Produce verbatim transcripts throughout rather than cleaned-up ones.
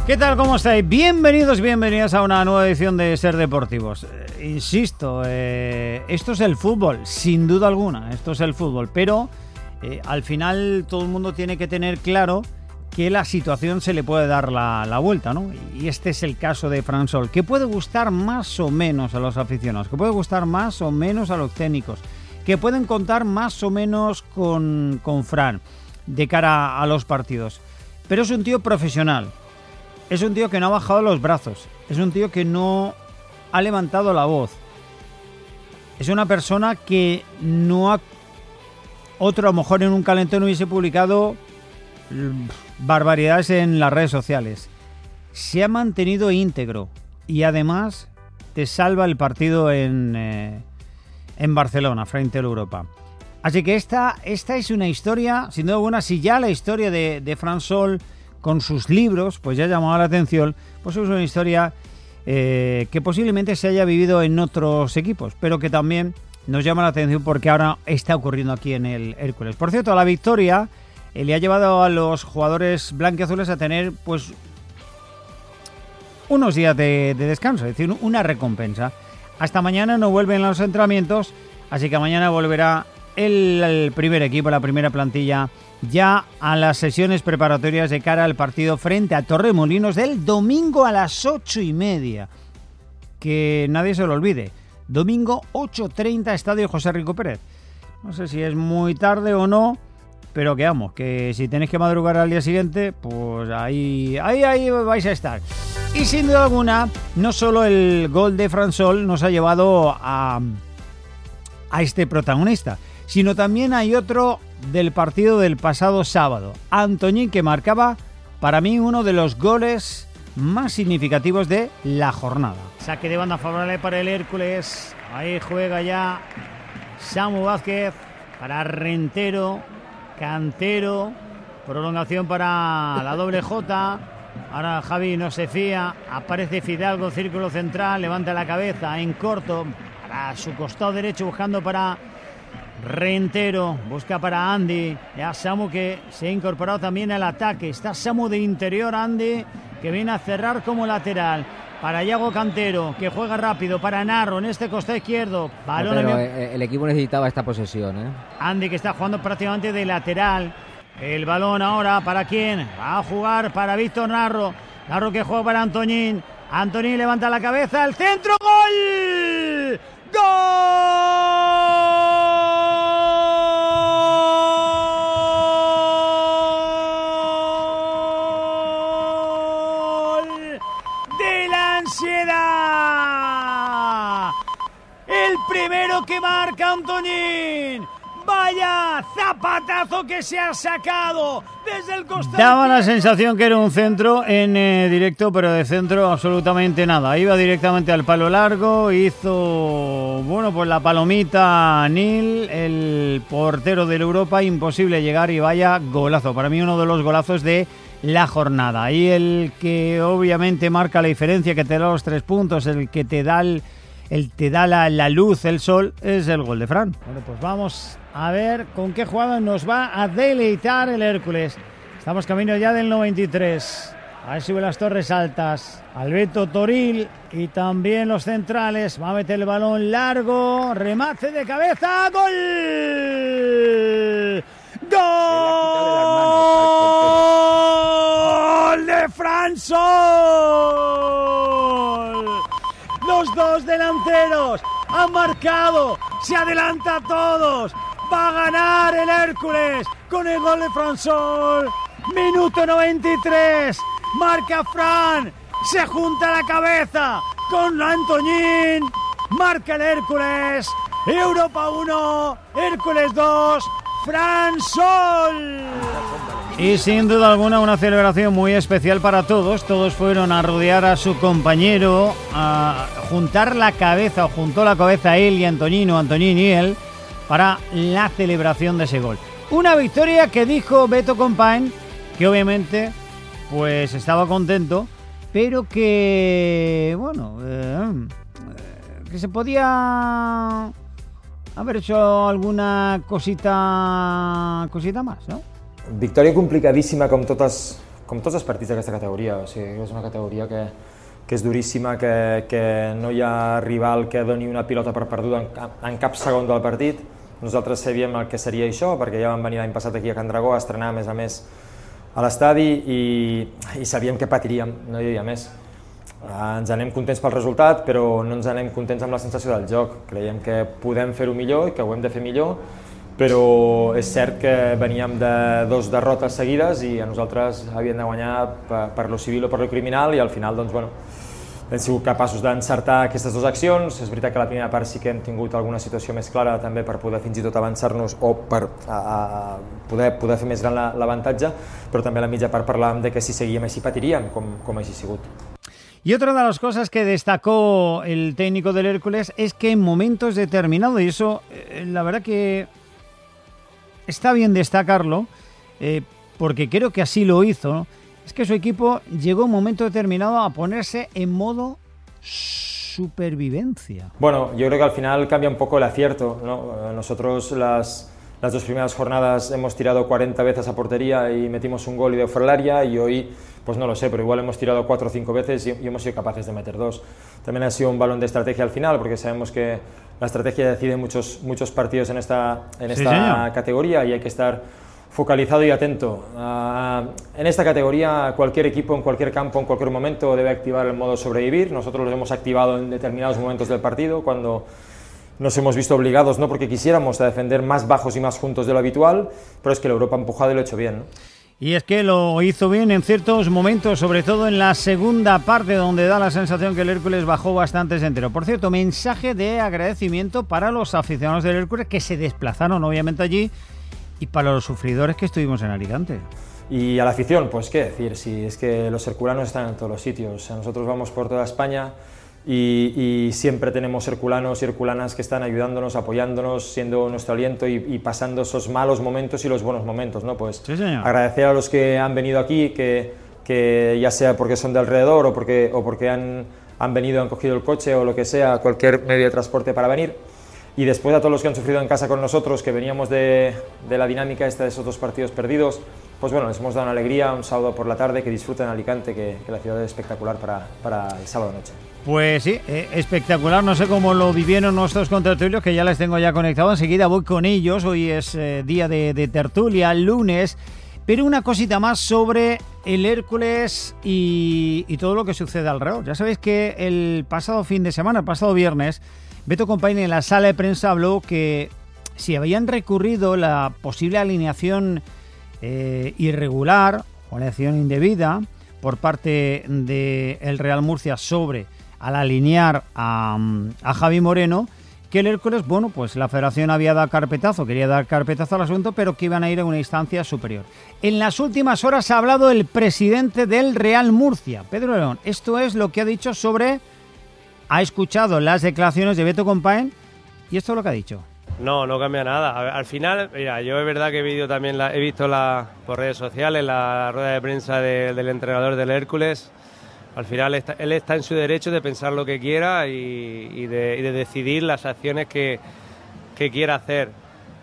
¿Qué tal? ¿Cómo estáis? Bienvenidos, bienvenidas a una nueva edición de Ser Deportivos. Eh, insisto, eh, esto es el fútbol, sin duda alguna, esto es el fútbol, pero eh, al final todo el mundo tiene que tener claro que la situación se le puede dar la, la vuelta, ¿no? Y este es el caso de Fran Sol, que puede gustar más o menos a los aficionados, que puede gustar más o menos a los técnicos, que pueden contar más o menos con, con Fran de cara a los partidos. Pero es un tío profesional. Es un tío que no ha bajado los brazos. Es un tío que no ha levantado la voz. Es una persona que no ha... Otro, a lo mejor en un calentón hubiese publicado barbaridades en las redes sociales. Se ha mantenido íntegro y además te salva el partido en, eh, en Barcelona frente a Europa. Así que esta, esta es una historia, sin duda alguna, si ya la historia de, de Fran Sol con sus libros pues ya ha llamado la atención, pues es una historia eh, que posiblemente se haya vivido en otros equipos, pero que también nos llama la atención porque ahora está ocurriendo aquí en el Hércules. Por cierto, la victoria eh, le ha llevado a los jugadores blanquiazules a tener pues unos días de, de descanso, es decir, una recompensa. Hasta mañana no vuelven los entrenamientos, así que mañana volverá el, el primer equipo, la primera plantilla, ya a las sesiones preparatorias de cara al partido frente a Torremolinos del domingo a las ocho y media. Que nadie se lo olvide. Domingo ocho treinta, Estadio José Rico Pérez. No sé si es muy tarde o no, pero que vamos, que si tenéis que madrugar al día siguiente, pues ahí, ahí, ahí vais a estar. Y sin duda alguna, no solo el gol de Fran Sol nos ha llevado a, a este protagonista, sino también hay otro del partido del pasado sábado. Antoñín, que marcaba para mí uno de los goles más significativos de la jornada. Saque de banda favorable para el Hércules. Ahí juega ya Samu Vázquez para Rentero, Cantero, prolongación para la doble J. Ahora Javi no se fía, aparece Fidalgo, círculo central, levanta la cabeza en corto para su costado derecho, buscando para Rentero, busca para Andy, ya Samu que se ha incorporado también al ataque. Está Samu de interior, Andy que viene a cerrar como lateral para Yago Cantero, que juega rápido para Narro en este costado izquierdo. Balón no, pero en... el equipo necesitaba esta posesión, ¿eh? Andy que está jugando prácticamente de lateral. El balón ahora para quién, va a jugar para Víctor Narro. Narro que juega para Antoñín. Antoñín levanta la cabeza, el centro, ¡gol! ¡Gol! ¡De la ansiedad! El primero que marca Antoñín. ¡Vaya zapatazo que se ha sacado desde el costado! Daba la sensación que era un centro en eh, directo, pero de centro absolutamente nada. Iba directamente al palo largo, hizo, bueno, pues la palomita Nil, el portero del Europa, imposible llegar y vaya golazo. Para mí uno de los golazos de la jornada. Y el que obviamente marca la diferencia, que te da los tres puntos, el que te da el... El te da la, la luz, el sol, es el gol de Fran. Bueno, pues vamos a ver con qué jugada nos va a deleitar el Hércules. Estamos camino ya del noventa y tres. Ahí sube las torres altas. Alberto Toril y también los centrales. Va a meter el balón largo. Remate de cabeza. ¡Gol! ¡Gol de Fran Sol! Los dos delanteros han marcado, se adelanta a todos, va a ganar el Hércules con el gol de Fran Sol. Minuto noventa y tres, marca Fran, se junta la cabeza con Antoñín, marca el Hércules, Europa uno, Hércules dos, Fran Sol. Y sin duda alguna una celebración muy especial para todos. Todos fueron a rodear a su compañero, a juntar la cabeza, o juntó la cabeza él y Antoñino, Antoñín y él, para la celebración de ese gol. Una victoria que dijo Beto Compañ, que obviamente pues estaba contento, pero que, bueno, eh, que se podía haber hecho alguna cosita, cosita más, ¿no? Victòria complicadíssima com totes, com tots els partits d'aquesta categoria, o sigui, és una categoria que, que és duríssima, que, que no hi ha rival que doni una pilota per perduda en, en cap segon del partit. Nosaltres sabíem el que seria això, perquè ja vam venir l'any passat aquí a Can Dragó a estrenar a més a més a l'estadi i, i sabíem que patiríem, no hi havia més. Ens anem contents pel resultat, però no ens anem contents amb la sensació del joc. Creiem que podem fer-ho millor i que ho hem de fer millor, però és cert que veníem de dos derrotes seguides i a nosaltres havíem de guanyar per, per lo civil o per lo criminal i al final doncs, bueno, hem sigut capaços d'encertar aquestes dues accions. És veritat que a la primera part sí que hem tingut alguna situació més clara també per poder fins i tot avançar-nos o per a, a poder, poder fer més gran l'avantatge, però també a la mitja part parlàvem de que si seguíem així patiríem, com, com així ha sigut. Y otra de las cosas que destacó el técnico del Hércules es que en momentos determinados, y eso eh, la verdad que está bien destacarlo, eh, porque creo que así lo hizo, ¿no? Es que su equipo llegó en un momento determinado a ponerse en modo supervivencia. Bueno, yo creo que al final cambia un poco el acierto, ¿no? Nosotros las, las dos primeras jornadas hemos tirado cuarenta veces a portería y metimos un gol y de fuera del área, y hoy pues no lo sé, pero igual hemos tirado cuatro o cinco veces y, y hemos sido capaces de meter dos. También ha sido un balón de estrategia al final, porque sabemos que la estrategia decide muchos, muchos partidos en esta, en esta sí, categoría, y hay que estar focalizado y atento. Uh, en esta categoría cualquier equipo en cualquier campo, en cualquier momento debe activar el modo sobrevivir. Nosotros lo hemos activado en determinados momentos del partido, cuando nos hemos visto obligados, no porque quisiéramos, a defender más bajos y más juntos de lo habitual, pero es que la Europa ha empujado y lo ha hecho bien, ¿no? Y es que lo hizo bien en ciertos momentos, sobre todo en la segunda parte, donde da la sensación que el Hércules bajó bastante entero. Por cierto, mensaje de agradecimiento para los aficionados del Hércules que se desplazaron obviamente allí y para los sufridores que estuvimos en Alicante. Y a la afición, pues qué decir, si es que los herculanos están en todos los sitios. Nosotros vamos por toda España y, y siempre tenemos herculanos y herculanas que están ayudándonos, apoyándonos, siendo nuestro aliento y, y pasando esos malos momentos y los buenos momentos, ¿no? Pues sí, señor. Agradecer a los que han venido aquí, que, que ya sea porque son de alrededor o porque, o porque han, han venido, han cogido el coche o lo que sea, cualquier medio de transporte para venir. Y después a todos los que han sufrido en casa con nosotros, que veníamos de, de la dinámica esta de esos dos partidos perdidos, pues bueno, les hemos dado una alegría un sábado por la tarde, que disfruten Alicante, que, que la ciudad es espectacular para, para el sábado noche. Pues sí, eh, espectacular. No sé cómo lo vivieron nuestros contertulios, que ya les tengo ya conectados. Enseguida voy con ellos. Hoy es eh, día de, de tertulia, lunes. Pero una cosita más sobre el Hércules y, y todo lo que sucede alrededor. Ya sabéis que el pasado fin de semana, el pasado viernes, Beto Companys en la sala de prensa habló que si habían recurrido la posible alineación eh, irregular o alineación indebida por parte del Real Murcia sobre al alinear a, a Javi Moreno, que el Hércules, bueno, pues la federación había dado carpetazo, quería dar carpetazo al asunto, pero que iban a ir a una instancia superior. En las últimas horas ha hablado el presidente del Real Murcia, Pedro León. Esto es lo que ha dicho sobre... Ha escuchado las declaraciones de Beto Companys y esto es lo que ha dicho. No, no cambia nada. A ver, al final, mira, yo es verdad que he, visto también la, he visto la, por redes sociales la rueda de prensa de, del entrenador del Hércules. Al final está, él está en su derecho de pensar lo que quiera y, y, de, y de decidir las acciones que, que quiera hacer.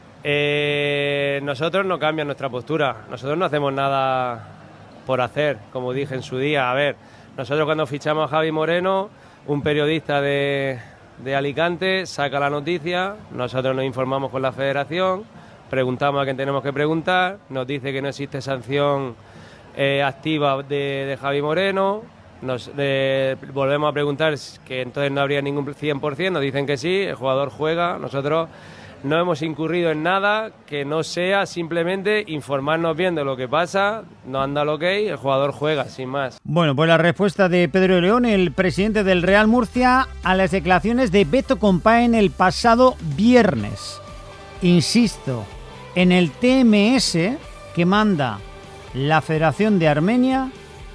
Eh, nosotros no cambian nuestra postura. Nosotros no hacemos nada por hacer, como dije en su día. A ver, nosotros cuando fichamos a Javi Moreno, un periodista de, de Alicante saca la noticia, nosotros nos informamos con la federación, preguntamos a quien tenemos que preguntar, nos dice que no existe sanción eh, activa de, de Javi Moreno, nos eh, volvemos a preguntar que entonces no habría ningún cien por ciento, nos dicen que sí, el jugador juega, nosotros no hemos incurrido en nada que no sea simplemente informarnos bien de lo que pasa, nos han dado el ok, el jugador juega, sin más. Bueno, pues la respuesta de Pedro León, el presidente del Real Murcia, a las declaraciones de Beto Companys el pasado viernes. Insisto, en el T M S que manda la Federación de Armenia,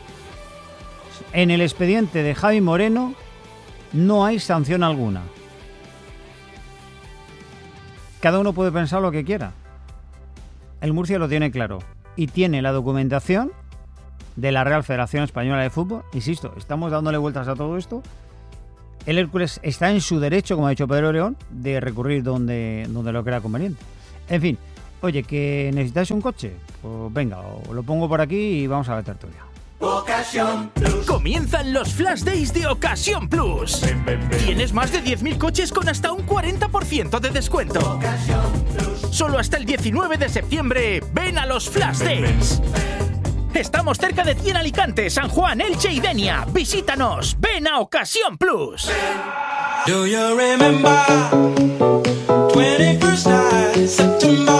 en el expediente de Javi Moreno, no hay sanción alguna. Cada uno puede pensar lo que quiera. El Murcia lo tiene claro y tiene la documentación de la Real Federación Española de Fútbol. Insisto, estamos dándole vueltas a todo esto. El Hércules está en su derecho, como ha dicho Pedro León, de recurrir donde, donde lo crea conveniente. En fin, Oye, ¿que necesitáis un coche? Pues venga, os lo pongo por aquí y vamos a la tertulia. Ocasión Plus. Comienzan los Flash Days de Ocasión Plus. Ven, ven, ven. Tienes más de diez mil coches con hasta un cuarenta por ciento de descuento. Ocasión Plus. Solo hasta el diecinueve de septiembre. Ven a los Flash Days. Ven, ven, ven. Estamos cerca de ti en Alicante, San Juan, Elche y Denia. Visítanos. Ven a Ocasión Plus. Do you remember twenty-first night September?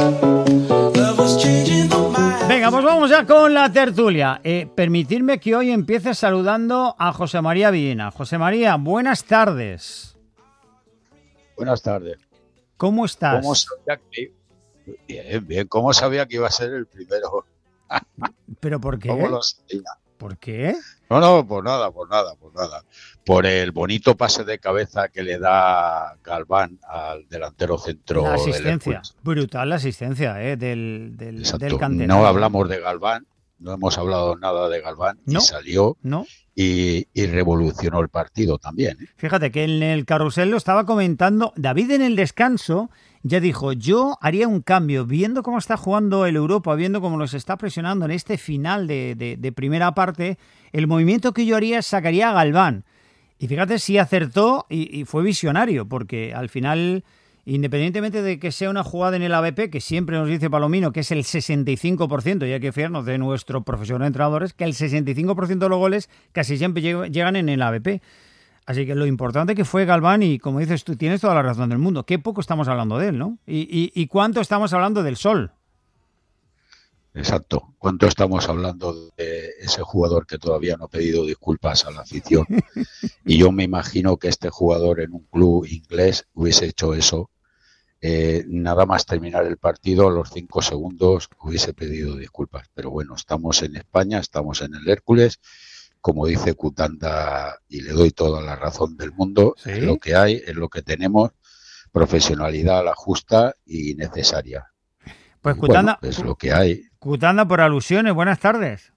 Venga, pues vamos ya con la tertulia. Eh, permitidme que hoy empiece saludando a José María Villena. José María, buenas tardes. Buenas tardes. ¿Cómo estás? ¿Cómo sabía que... Bien, bien. ¿Cómo sabía que iba a ser el primero? ¿Pero por qué? ¿Cómo lo sabía? ¿Por qué? No, no, por nada, por nada, por nada. Por el bonito pase de cabeza que le da Galván al delantero centro. La asistencia, brutal la asistencia eh, del, del, del canterano. No hablamos de Galván, no hemos hablado nada de Galván, ¿No? y salió ¿No? y, y revolucionó el partido también. ¿eh? Fíjate que en el carrusel lo estaba comentando, David en el descanso ya dijo, yo haría un cambio, viendo cómo está jugando el Europa, viendo cómo nos está presionando en este final de, de, de primera parte, el movimiento que yo haría es sacaría a Galván. Y fíjate si acertó y, y fue visionario, porque al final, independientemente de que sea una jugada en el A B P, que siempre nos dice Palomino que es el sesenta y cinco por ciento, y hay que fiarnos de nuestro profesor de entrenadores, que el sesenta y cinco por ciento de los goles casi siempre llegan en el A B P. Así que lo importante que fue Galván, y como dices tú, tienes toda la razón del mundo. Qué poco estamos hablando de él, ¿no? Y, y, y cuánto estamos hablando del Sol. Exacto. ¿Cuánto estamos hablando de ese jugador que todavía no ha pedido disculpas a la afición? Y yo me imagino que este jugador en un club inglés hubiese hecho eso. Eh, nada más terminar el partido, a los cinco segundos hubiese pedido disculpas. Pero bueno, estamos en España, estamos en el Hércules. Como dice Cutanda, y le doy toda la razón del mundo, ¿sí? Es lo que hay, es lo que tenemos, profesionalidad a la justa y necesaria. Pues Cutanda, bueno, es lo que hay. Cutanda, por alusiones, buenas tardes.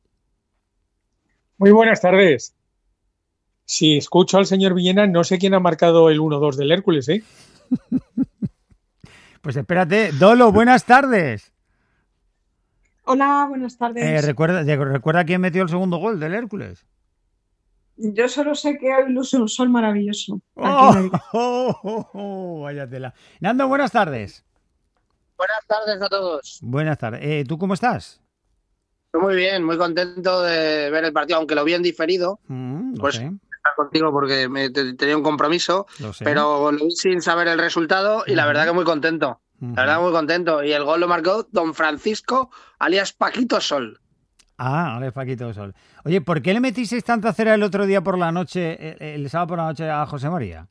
Muy buenas tardes. Si escucho al señor Villena, no sé quién ha marcado el uno dos del Hércules, ¿eh? Pues espérate, Dolo, buenas tardes. Hola, buenas tardes. Eh, ¿recuerda, ¿Recuerda quién metió el segundo gol del Hércules? Yo solo sé que hoy luce un sol maravilloso. Oh, oh, oh, oh, vaya tela. Nando, buenas tardes. Buenas tardes a todos. Buenas tardes. Eh, ¿Tú cómo estás? Muy bien, muy contento de ver el partido, aunque lo vi en diferido. Mm, pues sé. estar contigo porque me, te, tenía un compromiso, lo pero lo vi sin saber el resultado y uh-huh. la verdad que muy contento. Uh-huh. La verdad muy contento. Y el gol lo marcó Don Francisco, alias Paquito Sol. Ah, alias Paquito Sol. Oye, ¿por qué le metisteis tanta cera el otro día por la noche, el, el sábado por la noche a José María?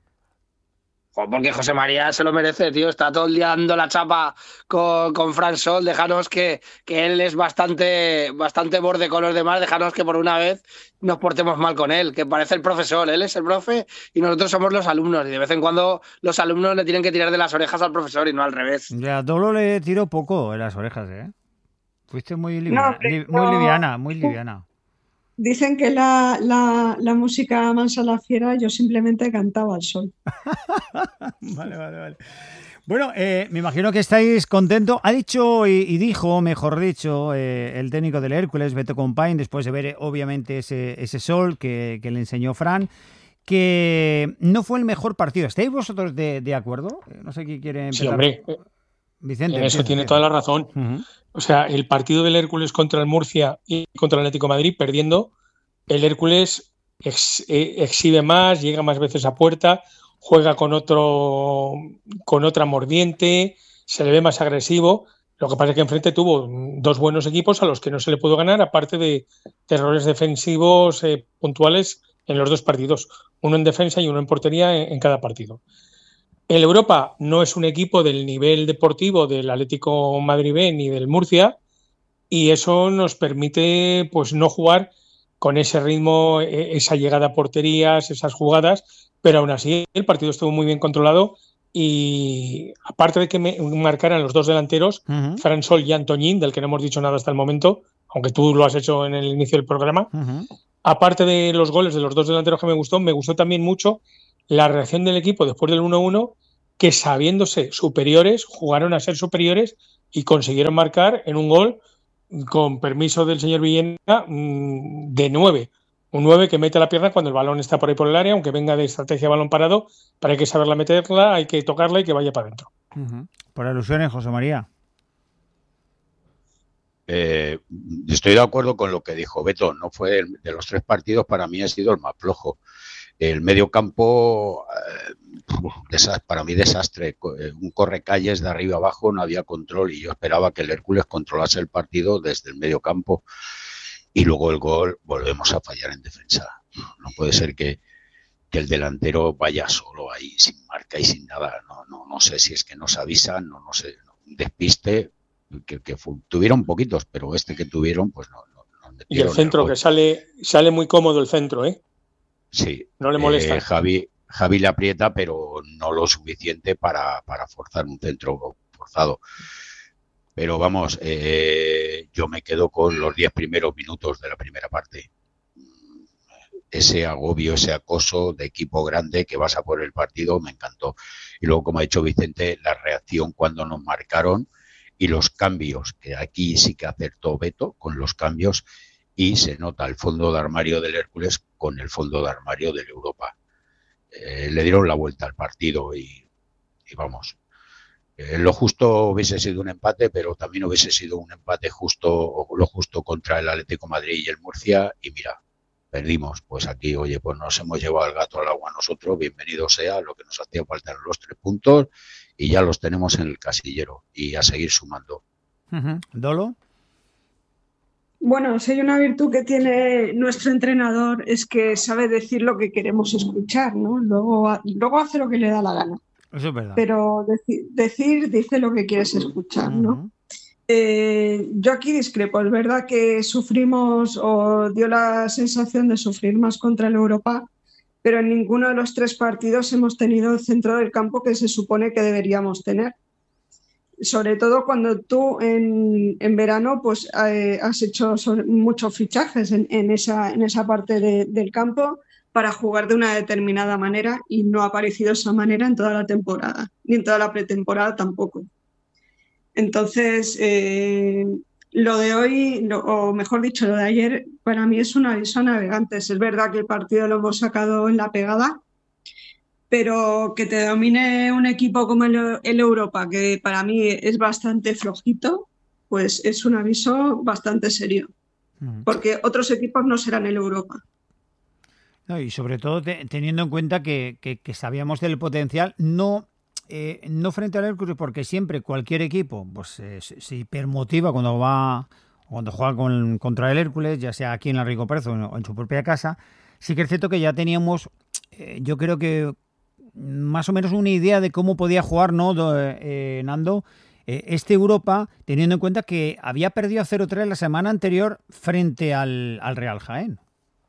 Porque José María se lo merece, tío. Está todo el día dando la chapa con, con Fran Sol. Déjanos que, que él es bastante, bastante borde con los demás. Déjanos que por una vez nos portemos mal con él, que parece el profesor. Él es el profe y nosotros somos los alumnos. Y de vez en cuando los alumnos le tienen que tirar de las orejas al profesor y no al revés. Ya, Dolo le tiró poco en las orejas, ¿eh? Fuiste muy liviana, no, li, muy liviana, muy liviana. Dicen que la, la, la música mansa la fiera, yo simplemente cantaba al sol. Vale, vale, vale. Bueno, eh, me imagino que estáis contentos. Ha dicho y, y dijo, mejor dicho, eh, el técnico del Hércules, Beto Compain, después de ver eh, obviamente ese, ese sol que, que le enseñó Fran, que no fue el mejor partido. ¿Estáis vosotros de, de acuerdo? No sé quién quiere empezar. Sí, hombre. Vicente. En eso tiene toda la razón. Uh-huh. O sea, el partido del Hércules contra el Murcia y contra el Atlético de Madrid, perdiendo, el Hércules ex, eh, exhibe más, llega más veces a puerta, juega con otro con otra mordiente, se le ve más agresivo. Lo que pasa es que enfrente tuvo dos buenos equipos a los que no se le pudo ganar, aparte de, de errores defensivos eh, puntuales en los dos partidos, uno en defensa y uno en portería en, en cada partido. El Europa no es un equipo del nivel deportivo del Atlético Madrid B ni del Murcia, y eso nos permite pues no jugar con ese ritmo, esa llegada a porterías, esas jugadas, pero aún así el partido estuvo muy bien controlado y aparte de que me marcaran los dos delanteros, uh-huh. Fran Sol y Antoñín, del que no hemos dicho nada hasta el momento, aunque tú lo has hecho en el inicio del programa, uh-huh. aparte de los goles de los dos delanteros que me gustó, me gustó también mucho la reacción del equipo después del uno uno que sabiéndose superiores, jugaron a ser superiores y consiguieron marcar en un gol, con permiso del señor Villena, de nueve. Un nueve que mete la pierna cuando el balón está por ahí por el área, aunque venga de estrategia balón parado, pero hay que saberla meterla, hay que tocarla y que vaya para adentro. Uh-huh. Por alusiones, José María. Eh, estoy de acuerdo con lo que dijo Beto. No fue el, de los tres partidos, para mí ha sido el más flojo. El medio campo, eh, para mí desastre. Un correcalles de arriba abajo, no había control y yo esperaba que el Hércules controlase el partido desde el medio campo. Y luego el gol, volvemos a fallar en defensa. No puede ser que, que el delantero vaya solo ahí, sin marca y sin nada. No, no, no sé si es que nos avisan, no, no sé, un despiste, que, que fue, tuvieron poquitos, pero este que tuvieron, pues no. no, no y el centro, el que sale sale muy cómodo el centro, ¿eh? Sí. No le molesta. Eh, Javi, Javi le aprieta, pero no lo suficiente para, para forzar un centro forzado. Pero vamos, eh, yo me quedo con los diez primeros minutos de la primera parte. Ese agobio, ese acoso de equipo grande que vas a por el partido, me encantó. Y luego, como ha dicho Vicente, la reacción cuando nos marcaron y los cambios, que aquí sí que acertó Beto con los cambios, y se nota el fondo de armario del Hércules con el fondo de armario del Europa. Eh, le dieron la vuelta al partido y, y vamos... Eh, lo justo hubiese sido un empate, pero también hubiese sido un empate justo, o lo justo contra el Atlético de Madrid y el Murcia, y mira, perdimos. Pues aquí, oye, pues nos hemos llevado el gato al agua nosotros, bienvenido sea, lo que nos hacía falta eran los tres puntos, y ya los tenemos en el casillero, y a seguir sumando. Uh-huh. ¿Dolo? Bueno, si hay una virtud que tiene nuestro entrenador es que sabe decir lo que queremos escuchar, ¿no? Luego, luego hace lo que le da la gana. Eso es verdad. Pero deci- decir, dice lo que quieres escuchar, ¿no? Uh-huh. Eh, yo aquí discrepo. Es verdad que sufrimos o dio la sensación de sufrir más contra el Europa, pero en ninguno de los tres partidos hemos tenido el centro del campo que se supone que deberíamos tener. Sobre todo cuando tú en, en verano pues eh, has hecho sobre, muchos fichajes en, en, esa, en esa parte de, del campo para jugar de una determinada manera y no ha aparecido esa manera en toda la temporada, ni en toda la pretemporada tampoco. Entonces, eh, lo de hoy, lo, o mejor dicho, lo de ayer, para mí es un aviso a navegantes. Es verdad que el partido lo hemos sacado en la pegada, pero que te domine un equipo como el, el Europa, que para mí es bastante flojito, pues es un aviso bastante serio, porque otros equipos no serán el Europa. No, y sobre todo te, teniendo en cuenta que, que, que sabíamos del potencial, no, eh, no frente al Hércules, porque siempre cualquier equipo pues eh, se, se hipermotiva cuando va cuando juega con, contra el Hércules, ya sea aquí en la Rico Pérez o en, o en su propia casa. Sí que es cierto que ya teníamos, eh, yo creo que más o menos una idea de cómo podía jugar, ¿no, eh, Nando? Eh, este Europa, teniendo en cuenta que había perdido a cero tres la semana anterior frente al, al Real Jaén.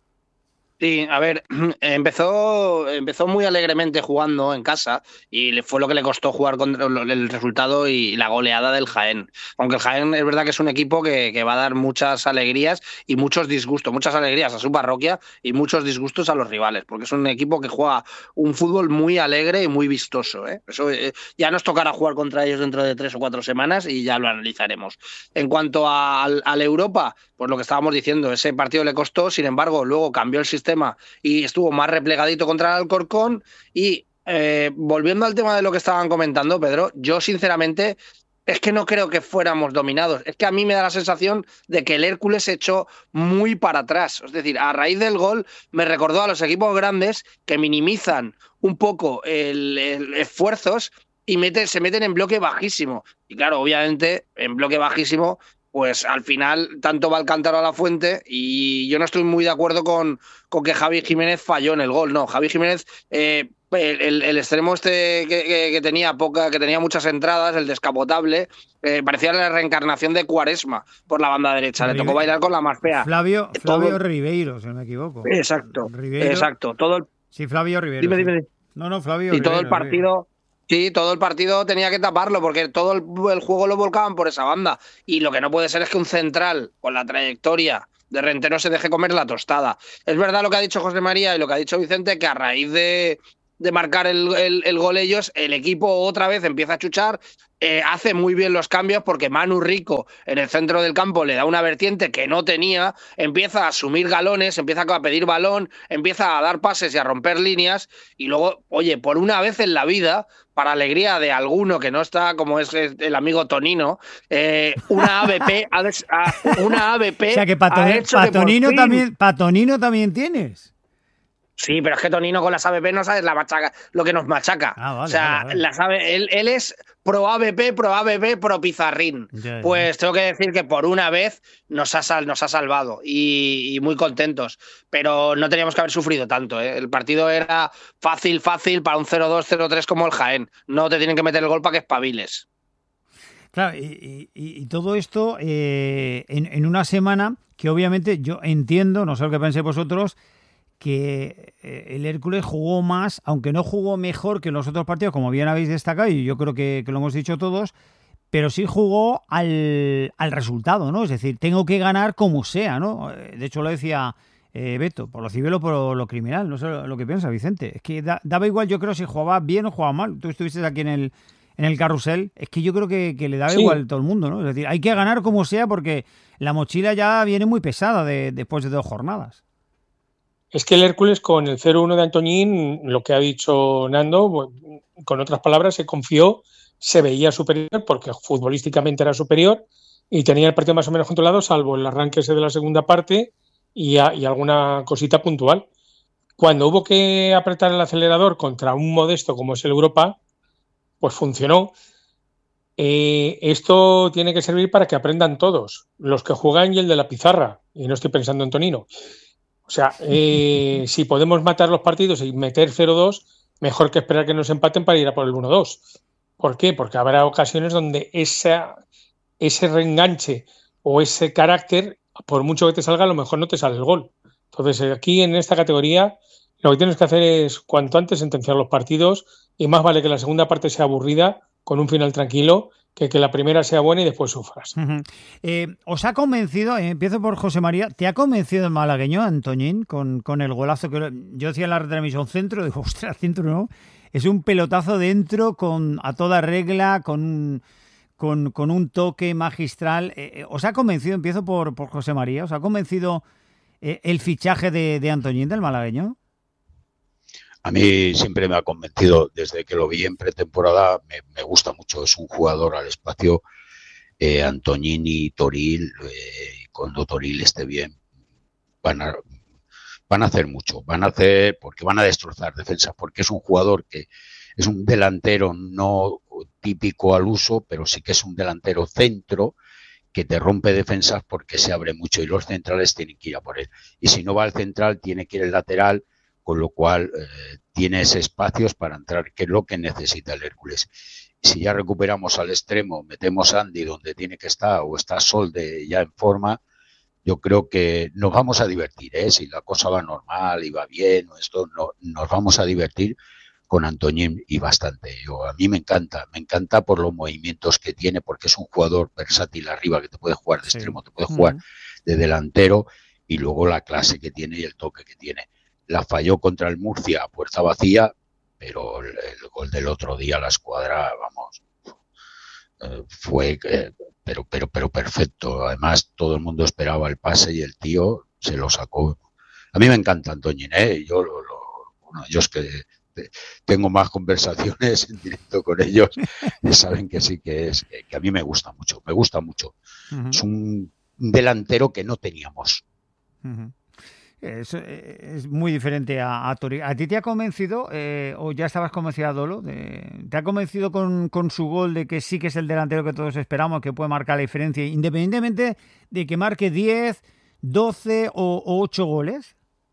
Sí, a ver, empezó, empezó muy alegremente jugando en casa y fue lo que le costó jugar contra el resultado y la goleada del Jaén. Aunque el Jaén es verdad que es un equipo que, que va a dar muchas alegrías y muchos disgustos, muchas alegrías a su parroquia y muchos disgustos a los rivales, porque es un equipo que juega un fútbol muy alegre y muy vistoso, ¿eh? Eso eh, ya nos tocará jugar contra ellos dentro de tres o cuatro semanas y ya lo analizaremos. En cuanto a, al, al Europa, pues lo que estábamos diciendo, ese partido le costó, sin embargo, luego cambió el sistema y estuvo más replegadito contra el Alcorcón. Y eh, volviendo al tema de lo que estaban comentando, Pedro, yo sinceramente es que no creo que fuéramos dominados. Es que a mí me da la sensación de que el Hércules se echó muy para atrás. Es decir, a raíz del gol me recordó a los equipos grandes que minimizan un poco el, el esfuerzos y meten, se meten en bloque bajísimo. Y claro, obviamente, en bloque bajísimo, pues al final tanto va el cántaro a la fuente y yo no estoy muy de acuerdo con, con que Javi Jiménez falló en el gol. No, Javi Jiménez, eh, el, el extremo este que, que, que tenía poca, que tenía muchas entradas, el descapotable, eh, parecía la reencarnación de Cuaresma por la banda derecha. Le tocó bailar con la más fea. Flavio, Flavio Todo... Ribeiro, si no me equivoco. Exacto, Ribeiro... exacto. Todo el... Sí, Flavio Ribeiro. Dime, sí. dime. No, no, Flavio Y Ribeiro, todo el partido... Ribeiro. Sí, todo el partido tenía que taparlo porque todo el, el juego lo volcaban por esa banda. Y lo que no puede ser es que un central con la trayectoria de Rentero se deje comer la tostada. Es verdad lo que ha dicho José María y lo que ha dicho Vicente, que a raíz de, de marcar el, el, el gol ellos, el equipo otra vez empieza a chuchar, eh, hace muy bien los cambios porque Manu Rico en el centro del campo le da una vertiente que no tenía, empieza a asumir galones, empieza a pedir balón, empieza a dar pases y a romper líneas y luego, oye, por una vez en la vida, para alegría de alguno que no está, como es el amigo Tonino, eh, una A B P ha des, ha, una A B P o sea que para ha hecho pa que Tonino fin... también, pa Tonino también tienes. Sí, pero es que Tonino con las A B P no sabes la machaca, lo que nos machaca. Ah, vale, o sea, vale, vale. Las A B P, él, él es pro A B P, pro A B P, pro Pizarrín. Ya, ya. Pues tengo que decir que por una vez nos ha, sal, nos ha salvado y, y muy contentos. Pero no teníamos que haber sufrido tanto, ¿eh? El partido era fácil, fácil para un cero dos, cero tres como el Jaén. No te tienen que meter el gol para que espabiles. Claro, y, y, y todo esto eh, en, en una semana que obviamente yo entiendo, no sé lo que penséis vosotros, que el Hércules jugó más, aunque no jugó mejor que los otros partidos, como bien habéis destacado, y yo creo que, que lo hemos dicho todos, pero sí jugó al, al resultado, ¿no? Es decir, tengo que ganar como sea, ¿no? De hecho, lo decía eh, Beto, por lo civil o por lo criminal, no sé lo que piensa Vicente. Es que da, daba igual, yo creo, si jugaba bien o jugaba mal. Tú estuviste aquí en el, en el carrusel, es que yo creo que, que le daba sí. igual a todo el mundo, ¿no? Es decir, hay que ganar como sea porque la mochila ya viene muy pesada de, después de dos jornadas. Es que el Hércules con el cero uno de Antoñín, lo que ha dicho Nando, bueno, con otras palabras, se confió, se veía superior porque futbolísticamente era superior y tenía el partido más o menos controlado, salvo el arranque ese de la segunda parte y, a, y alguna cosita puntual. Cuando hubo que apretar el acelerador contra un modesto como es el Europa, pues funcionó. Eh, esto tiene que servir para que aprendan todos, los que juegan y el de la pizarra, y no estoy pensando en Tonino. O sea, eh, si podemos matar los partidos y meter cero dos, mejor que esperar que nos empaten para ir a por el uno dos. ¿Por qué? Porque habrá ocasiones donde esa, ese reenganche o ese carácter, por mucho que te salga, a lo mejor no te sale el gol. Entonces, aquí en esta categoría, lo que tienes que hacer es cuanto antes sentenciar los partidos y más vale que la segunda parte sea aburrida, con un final tranquilo, que, que la primera sea buena y después sufras. Uh-huh. Eh, ¿Os ha convencido, eh, empiezo por José María, ¿te ha convencido el malagueño Antoñín con, con el golazo que yo decía en la retransmisión centro? Digo, ostras, centro no, es un pelotazo dentro con a toda regla, con, con, con un toque magistral. Eh, ¿Os ha convencido, empiezo por, por José María, ¿os ha convencido eh, el fichaje de, de Antoñín del malagueño? A mí siempre me ha convencido, desde que lo vi en pretemporada, me, me gusta mucho, es un jugador al espacio, eh, Antoñín y Toril, eh, cuando Toril esté bien, van a, van a hacer mucho, van a hacer, porque van a destrozar defensas, porque es un jugador que es un delantero no típico al uso, pero sí que es un delantero centro, que te rompe defensas porque se abre mucho y los centrales tienen que ir a por él. Y si no va al central, tiene que ir al lateral, con lo cual eh, tienes espacios para entrar, que es lo que necesita el Hércules. Y si ya recuperamos al extremo, metemos a Andy donde tiene que estar, o está Solde ya en forma, yo creo que nos vamos a divertir, ¿eh? Si la cosa va normal y va bien, o esto, no, nos vamos a divertir con Antoñín y bastante. Yo, a mí me encanta, me encanta por los movimientos que tiene, porque es un jugador versátil arriba, que te puede jugar de sí. extremo, te puede jugar uh-huh. de delantero, y luego la clase que tiene y el toque que tiene. La falló contra el Murcia a puerta vacía, pero el, el gol del otro día, la escuadra, vamos, eh, fue, eh, pero, pero, pero perfecto. Además, todo el mundo esperaba el pase y el tío se lo sacó. A mí me encanta Antoñín, ¿eh? Yo, lo, lo, bueno, yo es que tengo más conversaciones en directo con ellos y saben que sí que es, que, que a mí me gusta mucho, me gusta mucho. Uh-huh. Es un delantero que no teníamos. Uh-huh. Es, es muy diferente a, a Toril. ¿A ti te ha convencido eh, o ya estabas convencido, Dolo? De, ¿Te ha convencido con, con su gol de que sí que es el delantero que todos esperamos, que puede marcar la diferencia, independientemente de que marque diez, doce o, o ocho goles?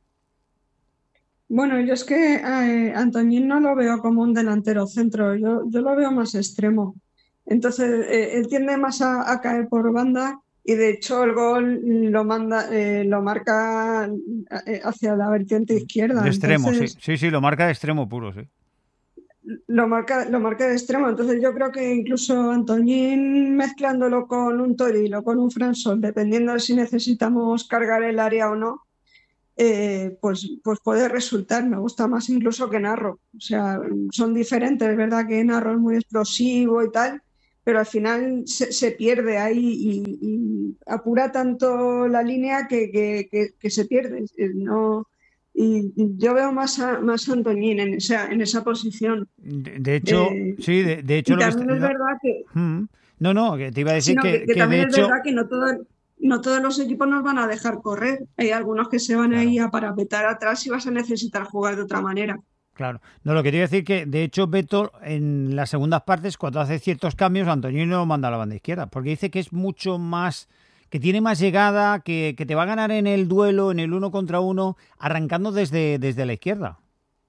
Bueno, yo es que eh, Antoñín no lo veo como un delantero centro, yo, yo lo veo más extremo. Entonces, eh, él tiende más a, a caer por banda. Y de hecho el gol lo manda, eh, lo marca hacia la vertiente izquierda. De extremo, entonces, sí, sí, sí, lo marca de extremo puro, sí. Lo marca, lo marca de extremo. Entonces yo creo que incluso Antoñín mezclándolo con un Toril o con un Fransol, dependiendo de si necesitamos cargar el área o no, eh, pues, pues puede resultar. Me gusta más incluso que Narro. O sea, son diferentes, es verdad que Narro es muy explosivo y tal, pero al final se, se pierde ahí y, y apura tanto la línea que, que, que, que se pierde. No, y yo veo más a, más a Antoñín en esa, en esa posición. De, de hecho, eh, sí, de, de hecho... Y lo también que es no, verdad que... No, no, que te iba a decir que, que, que, que también de es hecho... verdad que no, todo, no todos los equipos nos van a dejar correr. Hay algunos que se van claro. ahí a parapetar atrás y vas a necesitar jugar de otra manera. Claro. No, lo que te iba a decir que, de hecho, Beto, en las segundas partes, cuando hace ciertos cambios, Antoñín lo manda a la banda izquierda, porque dice que es mucho más... que tiene más llegada, que, que te va a ganar en el duelo, en el uno contra uno, arrancando desde, desde la izquierda.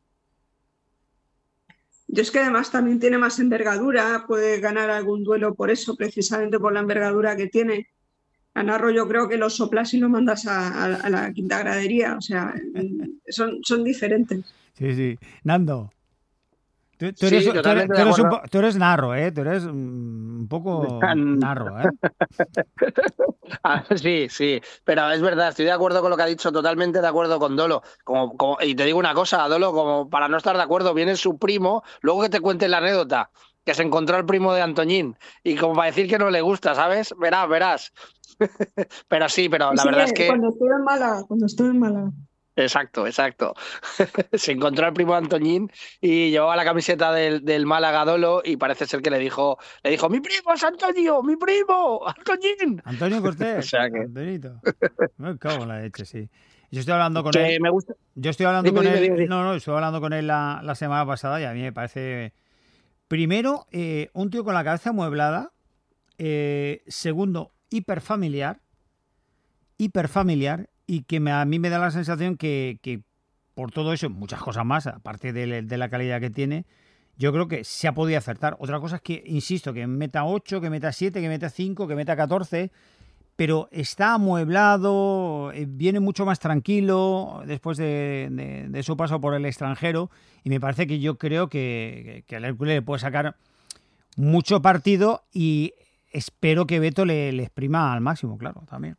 Yo es que además también tiene más envergadura, puede ganar algún duelo por eso, precisamente por la envergadura que tiene. A Narro yo creo que lo soplas y lo mandas a, a, a la quinta gradería, o sea, son, son diferentes. Sí, sí. Nando. Tú, tú, eres, sí, tú, eres, tú, eres un, tú eres narro, ¿eh? Tú eres un poco narro, ¿eh? Sí, sí, pero es verdad, estoy de acuerdo con lo que ha dicho, totalmente de acuerdo con Dolo. Como, como, y te digo una cosa, Dolo, como para no estar de acuerdo, viene su primo, luego que te cuente la anécdota, que se encontró el primo de Antoñín, y como para decir que no le gusta, ¿sabes? Verás, verás. Pero sí, pero la sí, verdad es que... Cuando estuve en Málaga, cuando estuve en Málaga. Exacto, exacto. Se encontró al primo Antoñín y llevaba la camiseta del, del Málaga Dolo y parece ser que le dijo, le dijo, mi primo es Antonio, mi primo, Antoñín. Antonio Cortés. O sea que... Antonito. Me cago en la leche, sí. Yo estoy hablando con que él. Me gusta. Yo estoy hablando dime, con dime, él. dime, dime. No, no, estoy hablando con él la, la semana pasada y a mí me parece. Primero, eh, un tío con la cabeza amueblada. Eh, segundo, hiperfamiliar. Hiperfamiliar. Y que me, a mí me da la sensación que, que por todo eso, muchas cosas más, aparte de, de la calidad que tiene, yo creo que se ha podido acertar. Otra cosa es que, insisto, que meta ocho, que meta siete, que meta cinco, que meta catorce, pero está amueblado, viene mucho más tranquilo después de, de, de su paso por el extranjero, y me parece que yo creo que, que al Hércules le puede sacar mucho partido y espero que Beto le, le exprima al máximo, claro, también.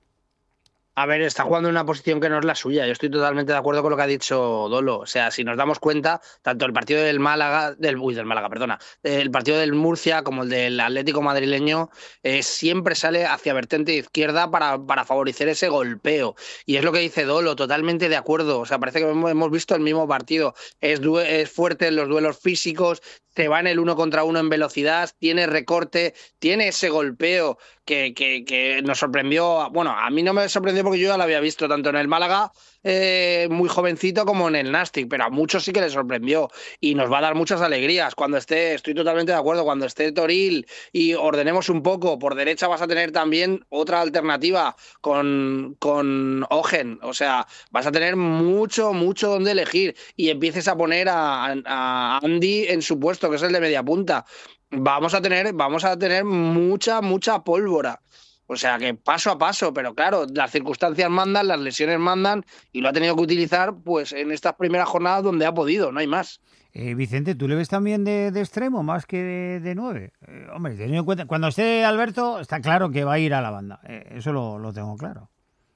A ver, está jugando en una posición que no es la suya. Yo estoy totalmente de acuerdo con lo que ha dicho Dolo. O sea, si nos damos cuenta, tanto el partido del Málaga, del, uy, del Málaga, perdona, el partido del Murcia como el del Atlético madrileño, eh, siempre sale hacia vertiente izquierda para, para favorecer ese golpeo. Y es lo que dice Dolo, totalmente de acuerdo. O sea, parece que hemos visto el mismo partido. Es, es fuerte en los duelos físicos, se va en el uno contra uno en velocidad, tiene recorte, tiene ese golpeo que, que, que nos sorprendió. Bueno, a mí no me sorprendió porque yo ya lo había visto tanto en el Málaga eh, muy jovencito como en el Nastic, pero a muchos sí que les sorprendió y nos va a dar muchas alegrías cuando esté, estoy totalmente de acuerdo, cuando esté Toril y ordenemos un poco, por derecha vas a tener también otra alternativa con, con Ogen, o sea, vas a tener mucho, mucho donde elegir y empieces a poner a, a Andy en su puesto, que es el de media punta. Vamos a tener, vamos a tener mucha, mucha pólvora. O sea que paso a paso, pero claro, las circunstancias mandan, las lesiones mandan y lo ha tenido que utilizar pues en estas primeras jornadas donde ha podido, no hay más. Eh, Vicente, ¿tú le ves también de, de extremo más que de, de nueve? Eh, hombre, teniendo en cuenta, cuando esté Alberto, está claro que va a ir a la banda. Eh, eso lo, lo tengo claro.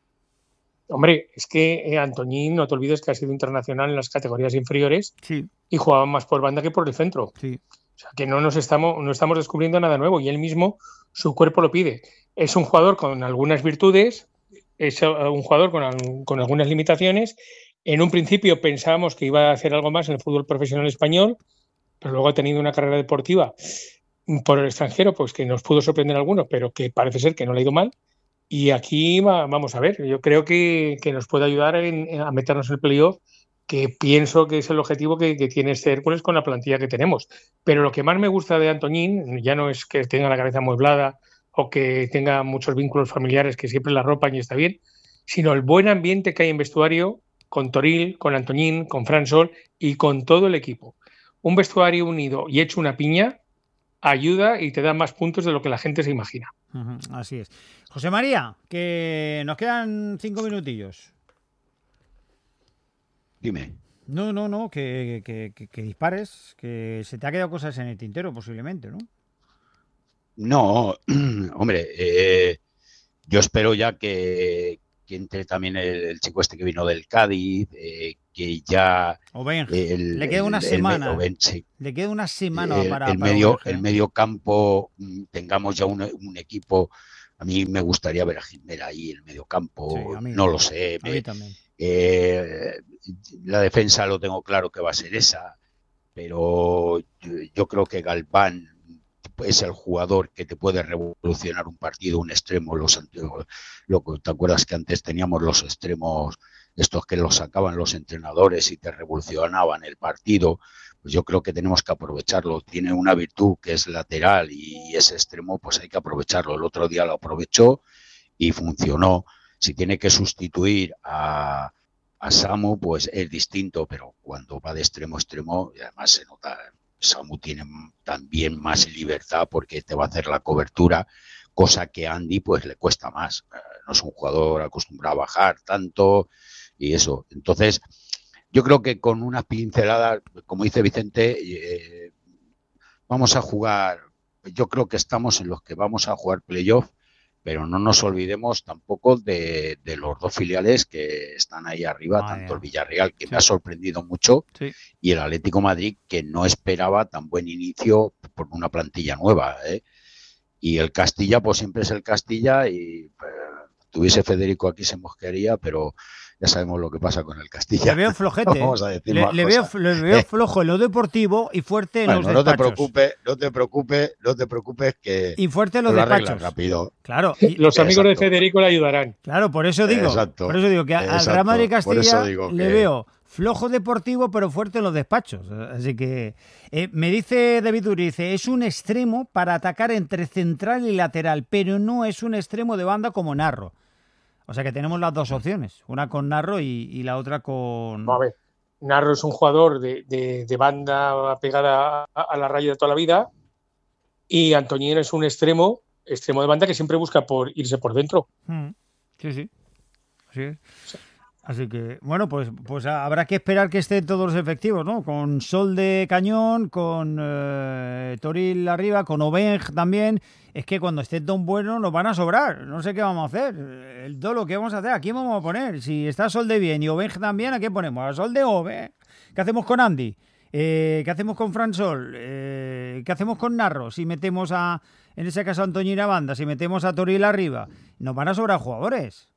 Hombre, es que eh, Antoñín, no te olvides que ha sido internacional en las categorías inferiores sí. y jugaba más por banda que por el centro. Sí. O sea, que no nos estamos, no estamos descubriendo nada nuevo y él mismo, su cuerpo lo pide. Es un jugador con algunas virtudes, es un jugador con, con algunas limitaciones. En un principio pensábamos que iba a hacer algo más en el fútbol profesional español, pero luego ha tenido una carrera deportiva por el extranjero, pues que nos pudo sorprender a algunos, pero que parece ser que no le ha ido mal. Y aquí va, vamos a ver, yo creo que, que nos puede ayudar en, en, a meternos en el playoff, que pienso que es el objetivo que, que tiene este Hércules con la plantilla que tenemos. Pero lo que más me gusta de Antoñín ya no es que tenga la cabeza amueblada o que tenga muchos vínculos familiares que siempre la ropan y está bien, sino el buen ambiente que hay en vestuario con Toril, con Antoñín, con Fran Sol y con todo el equipo. Un vestuario unido y hecho una piña ayuda y te da más puntos de lo que la gente se imagina. Uh-huh, así es. José María, que nos quedan cinco minutillos. Dime. No, no, no, que, que, que, que dispares, que se te ha quedado cosas en el tintero posiblemente, ¿no? No, hombre, eh, yo espero ya que, que entre también el, el chico este que vino del Cádiz, eh, que ya... Oben, eh, el, le queda una el, semana. El, Oben, sí. Le queda una semana el, para... El, para medio, Oben, ¿eh? el medio campo, tengamos ya un, un equipo... A mí me gustaría ver a Gimera ahí en el medio campo, sí, mí, no lo sé. A mí también. Eh, la defensa lo tengo claro que va a ser esa, pero yo, yo creo que Galván es el jugador que te puede revolucionar un partido, un extremo. Los, lo, ¿te acuerdas que antes teníamos los extremos, estos que los sacaban los entrenadores y te revolucionaban el partido? Pues yo creo que tenemos que aprovecharlo. Tiene una virtud que es lateral y ese extremo pues hay que aprovecharlo. El otro día lo aprovechó y funcionó. Si tiene que sustituir a, a Samu, pues es distinto, pero cuando va de extremo a extremo, y además se nota, Samu tiene también más libertad porque te va a hacer la cobertura, cosa que a Andy pues le cuesta más. No es un jugador acostumbrado a bajar tanto y eso. Entonces, yo creo que con unas pinceladas, como dice Vicente, eh, vamos a jugar, yo creo que estamos en los que vamos a jugar playoff, pero no nos olvidemos tampoco de, de los dos filiales que están ahí arriba, Madre tanto el Villarreal, que sí. me ha sorprendido mucho, sí. y el Atlético Madrid, que no esperaba tan buen inicio por una plantilla nueva, ¿eh? Y el Castilla, pues siempre es el Castilla, y pues, tuviese Federico aquí se mosquearía, pero ya sabemos lo que pasa con el Castilla. Le veo flojete. Vamos a decir le, más le, veo, le veo flojo en lo deportivo y fuerte en bueno, los no despachos. Te preocupes, no te preocupes, no te preocupes que y fuerte en los lo despachos. Rápido. Claro. Y, los amigos exacto. de Federico le ayudarán. Claro, por eso digo. Exacto. Por eso digo que al Real Madrid Castilla le que... veo flojo deportivo, pero fuerte en los despachos. Así que eh, me dice David Uri, dice, es un extremo para atacar entre central y lateral, pero no es un extremo de banda como Narro. O sea que tenemos las dos opciones, una con Narro y, y la otra con... A ver, Narro es un jugador de, de, de banda pegada a, a la raya de toda la vida y Antoñín es un extremo, extremo de banda que siempre busca por irse por dentro. Mm, sí, sí. sí. sí. Así que, bueno, pues, pues habrá que esperar que estén todos los efectivos, ¿no? Con Sol de Cañón, con eh, Toril arriba, con Obeng también. Es que cuando esté tan bueno nos van a sobrar. No sé qué vamos a hacer. El dolo, ¿qué vamos a hacer? ¿A quién vamos a poner? Si está Sol de bien y Obeng también, ¿a qué ponemos? A Sol de Obeng. ¿Qué hacemos con Andy? Eh, ¿Qué hacemos con Fran Sol? Eh, ¿Qué hacemos con Narro? Si metemos a, en ese caso, a Antoñín a banda, si metemos a Toril arriba, nos van a sobrar jugadores.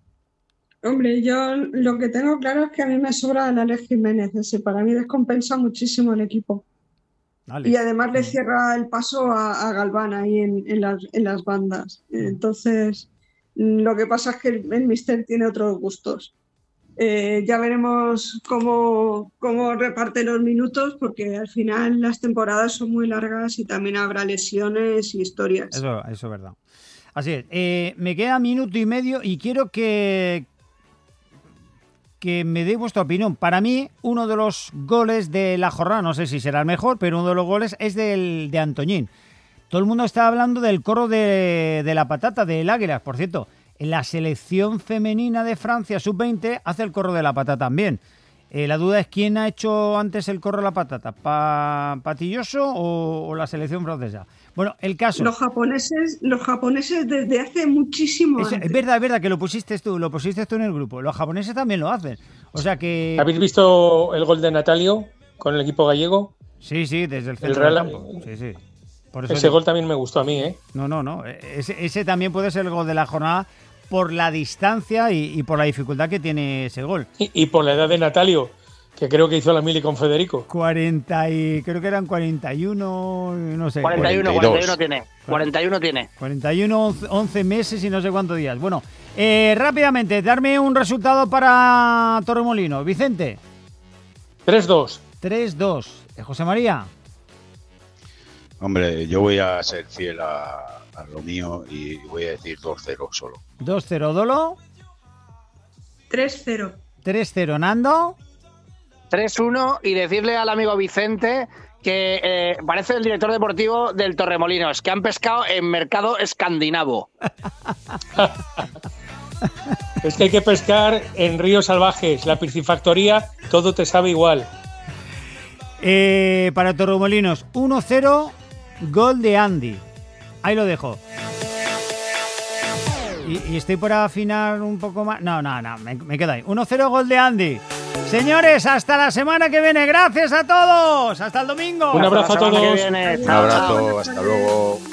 Hombre, yo lo que tengo claro es que a mí me sobra el Alex Jiménez, ese para mí descompensa muchísimo el equipo. Alex. Y además le cierra el paso a, a Galván ahí en, en, las, en las bandas. Entonces, lo que pasa es que el, el míster tiene otros gustos. Eh, ya veremos cómo, cómo reparte los minutos, porque al final las temporadas son muy largas y también habrá lesiones y historias. Eso, eso es verdad. Así es. Eh, me queda minuto y medio y quiero que... que me dé vuestra opinión. Para mí, uno de los goles de la jornada, no sé si será el mejor, pero uno de los goles es del de Antoñín. Todo el mundo está hablando del corro de, de la patata, del Águilas. Por cierto, en la selección femenina de Francia, sub veinte, hace el corro de la patata también. Eh, la duda es quién ha hecho antes el corro de la patata, ¿Pa, Patilloso o, o la selección francesa? Bueno, el caso... Los japoneses, los japoneses desde hace muchísimo es, antes. Es verdad, es verdad que lo pusiste tú, lo pusiste tú en el grupo. Los japoneses también lo hacen. O sea que... ¿Habéis visto el gol de Natalio con el equipo gallego? Sí, sí, desde el centro el del campo. Sí, sí. Por eso ese digo. Gol también me gustó a mí, ¿eh? No, no, no. Ese, ese también puede ser el gol de la jornada por la distancia y, y por la dificultad que tiene ese gol. Y, y por la edad de Natalio, que creo que hizo la mili con Federico. cuarenta y creo que eran cuarenta y uno, no sé. cuarenta y uno, cuarenta y uno tiene. cuarenta y uno tiene. cuarenta y uno, once meses y no sé cuántos días. Bueno, eh, rápidamente, darme un resultado para Torremolinos. Vicente. tres dos. tres dos. José María. Hombre, yo voy a ser fiel a, a lo mío y voy a decir dos cero solo. dos cero, Dolo. tres cero. tres cero, Nando. tres uno y decirle al amigo Vicente que eh, parece el director deportivo del Torremolinos, que han pescado en mercado escandinavo. Es que hay que pescar en ríos salvajes, la piscifactoría, todo te sabe igual. Eh, para Torremolinos, uno cero, gol de Andy. Ahí lo dejo. y, y estoy por afinar un poco más. No, no, no, me, me quedo ahí. uno cero gol de Andy. Señores, hasta la semana que viene. Gracias a todos. Hasta el domingo. Un abrazo a todos. Un abrazo, hasta luego.